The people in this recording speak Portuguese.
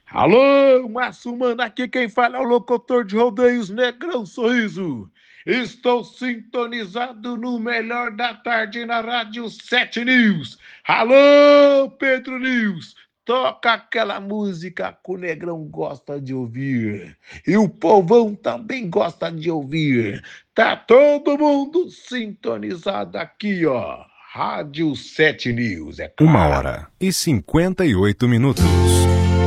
Alô, Márcio Mano, aqui quem fala é o locutor de rodeios Negrão Sorriso. Estou sintonizado no melhor da tarde na Rádio 7 News. Alô, Pedro News, toca aquela música que o Negrão gosta de ouvir. E o povão também gosta de ouvir. Tá todo mundo sintonizado aqui, ó. Rádio 7 News, é Uma claro. hora e 58 minutos.